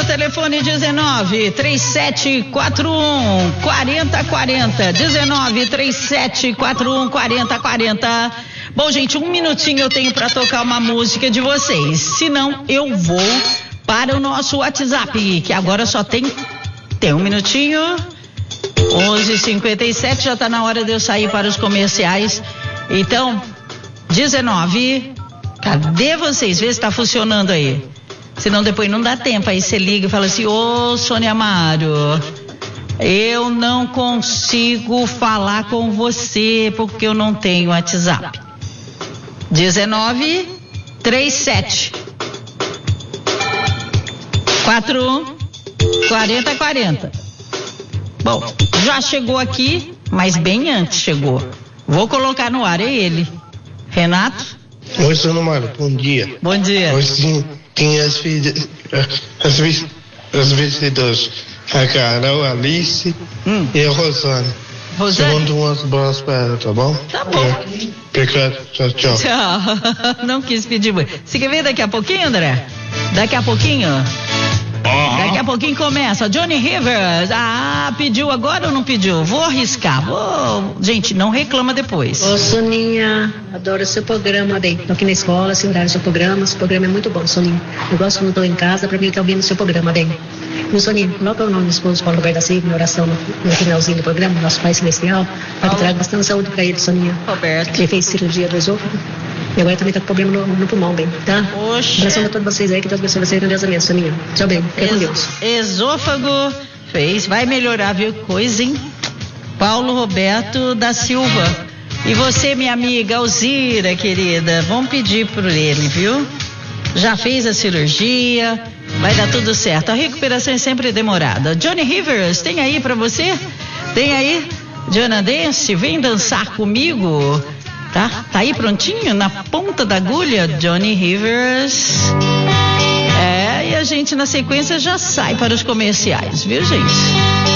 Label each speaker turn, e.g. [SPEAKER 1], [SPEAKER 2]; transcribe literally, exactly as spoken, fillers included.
[SPEAKER 1] telefone dezenove, trinta e sete, quarenta e um, quarenta, quarenta. dezenove, trinta e sete, quarenta e um, quarenta, quarenta. Bom, gente, um minutinho eu tenho para tocar uma música de vocês. Se não, eu vou para o nosso WhatsApp, que agora só tem, tem um minutinho. onze e cinquenta e sete, já está na hora de eu sair para os comerciais. Então, dezenove, cadê vocês? Vê se está funcionando aí. Senão depois não dá tempo. Aí você liga e fala assim: ô Sônia Amaro, eu não consigo falar com você porque eu não tenho WhatsApp. dezenove, trinta e sete, quarenta e um, quarenta, quarenta. Bom, já chegou aqui, mas bem antes chegou. Vou colocar no ar, é ele. Renato?
[SPEAKER 2] Oi, Sônia Amaro, bom dia.
[SPEAKER 1] Bom dia.
[SPEAKER 2] Hoje tem as filhas, as, as vencedoras, a Carol, a Alice hum. e a Rosane.
[SPEAKER 1] Rosane?
[SPEAKER 2] Você manda umas bolas para ela, tá bom?
[SPEAKER 1] Tá bom.
[SPEAKER 2] É. Obrigado, tchau, tchau.
[SPEAKER 1] Tchau. Não quis pedir muito. Você quer ver daqui a pouquinho, André? Daqui a pouquinho? Uhum. Daqui a pouquinho começa. Johnny Rivers. Ah, pediu agora ou não pediu? Vou arriscar. Vou... Gente, não reclama depois.
[SPEAKER 3] Ô, Soninha, adoro seu programa, bem. Tô aqui na escola, assim, horário do seu programa. Seu programa é muito bom, Soninha. Eu gosto quando tô em casa pra mim estar ouvindo o seu programa, bem. E, Soninha, coloca o nome do esposo Paulo Roberto da Silva, minha oração no, no finalzinho do programa, nosso Pai Celestial, para que traga bastante saúde pra ele, Soninha.
[SPEAKER 1] Roberto.
[SPEAKER 3] Ele fez cirurgia do esôfago. E agora também tá com problema no, no pulmão, bem, tá?
[SPEAKER 1] Oxe.
[SPEAKER 3] Abração a todos vocês aí, que Deus abençoe vocês grandiosamente, Soninha. Tchau, bem. Fica com Deus.
[SPEAKER 1] Esôfago fez, vai melhorar, viu? Coisa, hein? Paulo Roberto da Silva. E você, minha amiga Alzira, querida, vamos pedir por ele, viu? Já fez a cirurgia, vai dar tudo certo. A recuperação é sempre demorada. Johnny Rivers, tem aí pra você? Tem aí? Diana Dance, vem dançar comigo. Tá? Tá aí prontinho? Na ponta da agulha, Johnny Rivers. É, e a gente na sequência já sai para os comerciais, viu, gente?